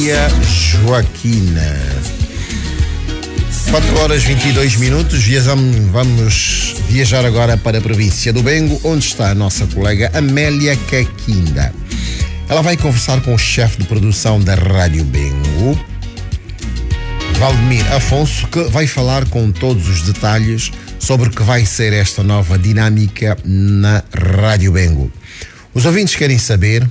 Joaquina. 4h22. Vamos viajar agora para a província do Bengo, onde está a nossa colega Amélia Caquinda. Ela vai conversar com o chefe de produção da Rádio Bengo, Valdemir Afonso, que vai falar com todos os detalhes sobre o que vai ser esta nova dinâmica na Rádio Bengo. Os ouvintes querem saber,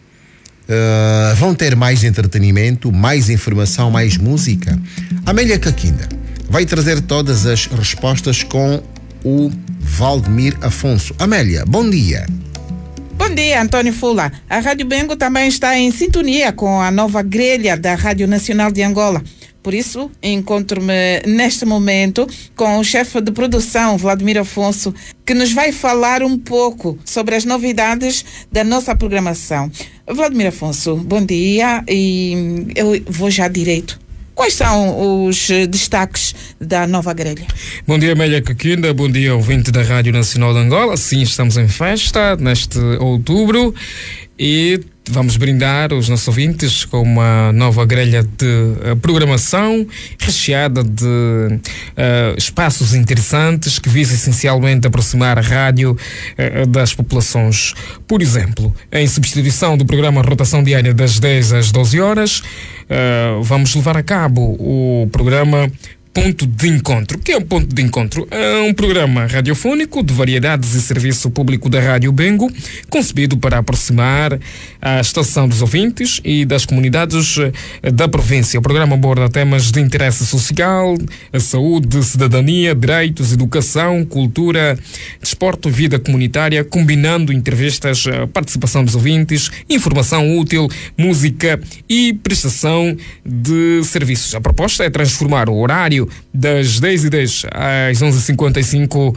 vão ter mais entretenimento, mais informação, mais música? Amélia Caquinda vai trazer todas as respostas com o Valdemir Afonso. Amélia, bom dia. Bom dia, Antônio Fula. A Rádio Bengo também está em sintonia com a nova grelha da Rádio Nacional de Angola. Por isso, encontro-me neste momento com o chefe de produção, Valdemir Afonso, que nos vai falar um pouco sobre as novidades da nossa programação. Valdemir Afonso, bom dia, e eu vou já direito. Quais são os destaques da nova grelha? Bom dia, Amélia Caquinda. Bom dia, ouvinte da Rádio Nacional de Angola. Sim, estamos em festa neste outubro e vamos brindar os nossos ouvintes com uma nova grelha de programação recheada de espaços interessantes que visa essencialmente aproximar a rádio das populações. Por exemplo, em substituição do programa Rotação Diária das 10 às 12 horas, vamos levar a cabo o programa Ponto de Encontro. O que é um Ponto de Encontro? É um programa radiofónico de variedades e serviço público da Rádio Bengo, concebido para aproximar a estação dos ouvintes e das comunidades da província. O programa aborda temas de interesse social, a saúde, cidadania, direitos, educação, cultura, desporto e vida comunitária, combinando entrevistas, participação dos ouvintes, informação útil, música e prestação de serviços. A proposta é transformar o horário das 10h10 às 11h55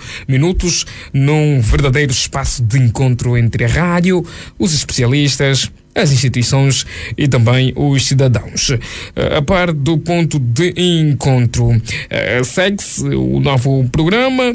num verdadeiro espaço de encontro entre a rádio, os especialistas, as instituições e também os cidadãos. A par do Ponto de Encontro, segue-se o novo programa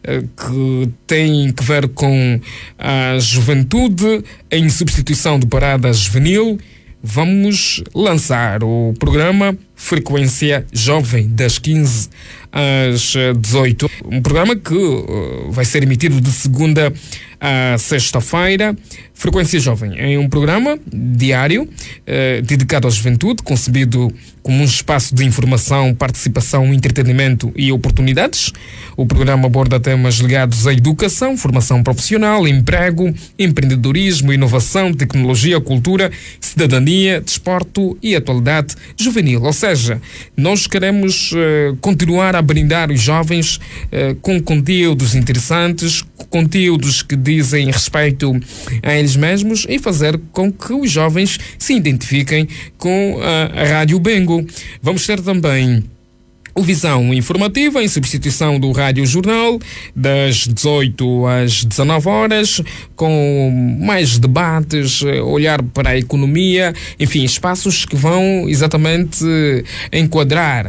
que tem que ver com a juventude em substituição do Parada Juvenil. Vamos lançar o programa Frequência Jovem, das 15 às 18. Um programa que vai ser emitido de segunda a sexta-feira. Frequência Jovem é um programa diário dedicado à juventude, concebido como um espaço de informação, participação, entretenimento e oportunidades. O programa aborda temas ligados à educação, formação profissional, emprego, empreendedorismo, inovação, tecnologia, cultura, cidadania, desporto e atualidade juvenil. Ou seja, nós queremos continuar a brindar os jovens com conteúdos interessantes, conteúdos que dizem respeito a eles mesmos e fazer com que os jovens se identifiquem com a Rádio Bengo. Vamos ter também o Visão Informativa, em substituição do Rádio Jornal, das 18 às 19 horas, com mais debates, olhar para a economia, enfim, espaços que vão exatamente enquadrar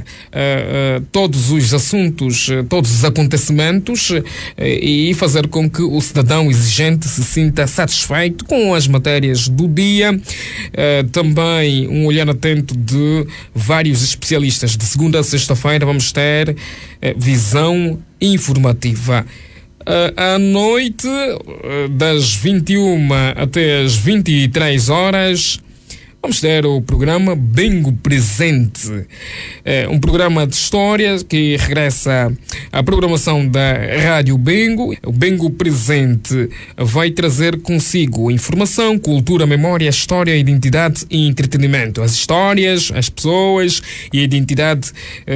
todos os assuntos, todos os acontecimentos e fazer com que o cidadão exigente se sinta satisfeito com as matérias do dia. Também um olhar atento de vários especialistas. De segunda a sexta-feira vamos ter Visão Informativa. À noite, das 21 até as 23 horas, vamos ter o programa Bengo Presente, um programa de história que regressa à programação da Rádio Bengo. O Bengo Presente vai trazer consigo informação, cultura, memória, história, identidade e entretenimento. As histórias, as pessoas e a identidade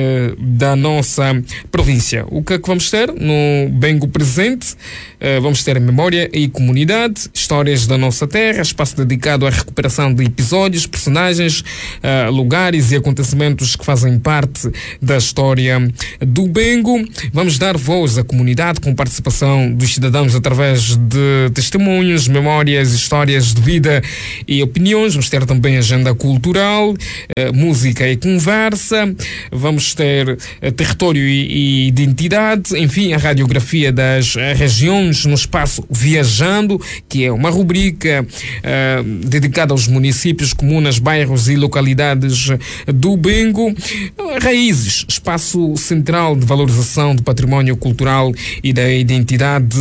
da nossa província. O que é que vamos ter no Bengo Presente? Vamos ter memória e comunidade, histórias da nossa terra, espaço dedicado à recuperação de episódios, personagens, lugares e acontecimentos que fazem parte da história do Bengo. Vamos dar voz à comunidade com participação dos cidadãos através de testemunhos, memórias, histórias de vida e opiniões. Vamos ter também agenda cultural, música e conversa. Vamos ter território e identidade, enfim, a radiografia das regiões no espaço Viajando, que é uma rubrica dedicada aos municípios com comunas, bairros e localidades do Bengo. Raízes, espaço central de valorização do património cultural e da identidade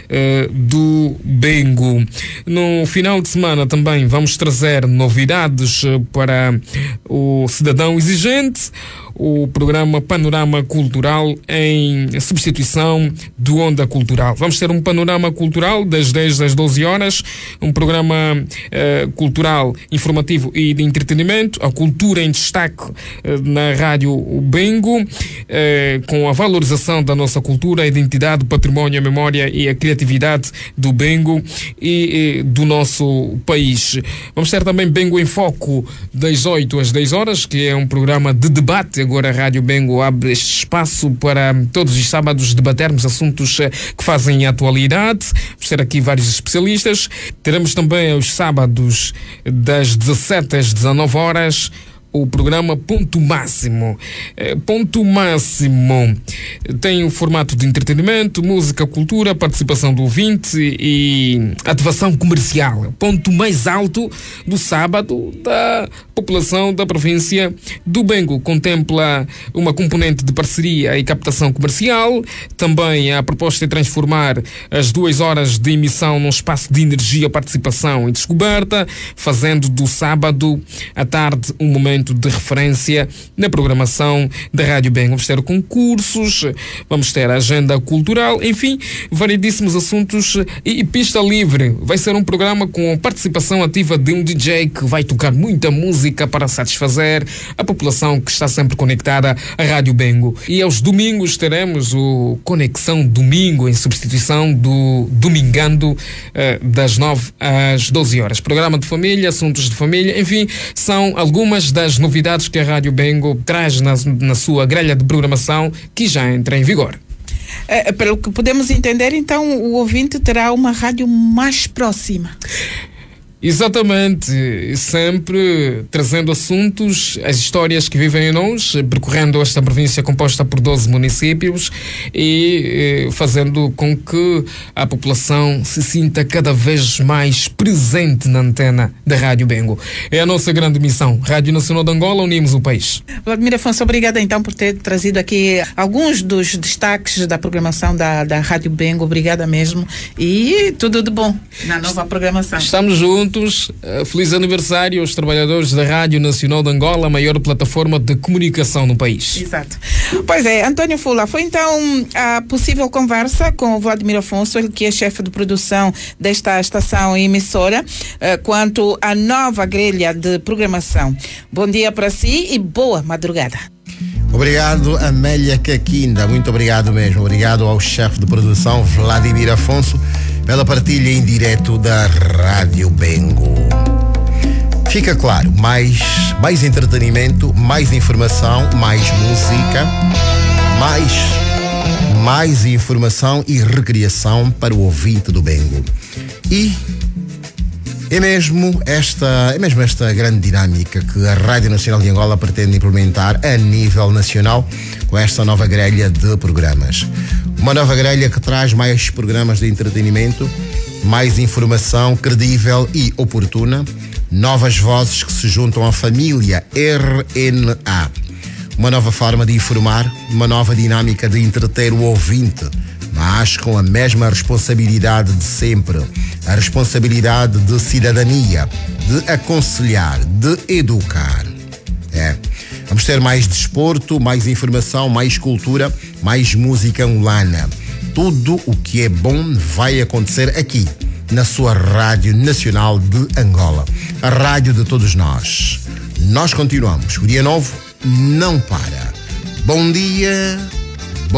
do Bengo. No final de semana também vamos trazer novidades para o cidadão exigente, o programa Panorama Cultural em substituição do Onda Cultural. Vamos ter um panorama cultural das 10 às 12 horas, um programa cultural, informativo e de entretenimento, a cultura em destaque na Rádio Bengo, com a valorização da nossa cultura, a identidade, o património, a memória e a criatividade do Bengo e do nosso país. Vamos ter também Bengo em Foco das 8 às 10 horas, que é um programa de debate. Agora a Rádio Bengo abre este espaço para todos os sábados debatermos assuntos que fazem a atualidade. Vamos ter aqui vários especialistas. Teremos também aos sábados das 17 às 19 horas o programa Ponto Máximo. Ponto Máximo tem o formato de entretenimento, música, cultura, participação do ouvinte e ativação comercial. Ponto mais alto do sábado da população da província do Bengo. Contempla uma componente de parceria e captação comercial. Também a proposta é transformar as 2 horas de emissão num espaço de energia, participação e descoberta, fazendo do sábado à tarde um momento de referência na programação da Rádio Bengo. Vamos ter concursos, vamos ter a agenda cultural, enfim, variedíssimos assuntos e pista livre. Vai ser um programa com participação ativa de um DJ que vai tocar muita música para satisfazer a população que está sempre conectada à Rádio Bengo. E aos domingos teremos o Conexão Domingo, em substituição do Domingando, das 9 às 12 horas. Programa de família, assuntos de família, enfim, são algumas das novidades que a Rádio Bengo traz na sua grelha de programação, que já entra em vigor. Pelo que podemos entender, então, o ouvinte terá uma rádio mais próxima. Exatamente, sempre trazendo assuntos, as histórias que vivem em nós, percorrendo esta província composta por 12 municípios e fazendo com que a população se sinta cada vez mais presente na antena da Rádio Bengo. É a nossa grande missão. Rádio Nacional de Angola, unimos o país. Vladimir Afonso, obrigada então por ter trazido aqui alguns dos destaques da programação da Rádio Bengo. Obrigada mesmo e tudo de bom na nova programação. Estamos juntos. Feliz aniversário aos trabalhadores da Rádio Nacional de Angola, a maior plataforma de comunicação no país. Exato. Pois é, António Fula, foi então a possível conversa com o Vladimir Afonso, ele que é chefe de produção desta estação e emissora, quanto à nova grelha de programação. Bom dia para si e boa madrugada. Obrigado, Amélia Caquinda. Muito obrigado mesmo. Obrigado ao chefe de produção, Vladimir Afonso, pela partilha em direto da Rádio Bengo. Fica claro, mais entretenimento, mais informação, mais música, mais informação e recriação para o ouvinte do Bengo. E é mesmo esta grande dinâmica que a Rádio Nacional de Angola pretende implementar a nível nacional com esta nova grelha de programas. Uma nova grelha que traz mais programas de entretenimento, mais informação credível e oportuna, novas vozes que se juntam à família RNA. Uma nova forma de informar, uma nova dinâmica de entreter o ouvinte, mas com a mesma responsabilidade de sempre, a responsabilidade de cidadania, de aconselhar, de educar. Vamos ter mais desporto, mais informação, mais cultura, mais música angolana. Tudo o que é bom vai acontecer aqui, na sua Rádio Nacional de Angola, a rádio de todos nós. Nós continuamos. O dia novo não para. Bom dia.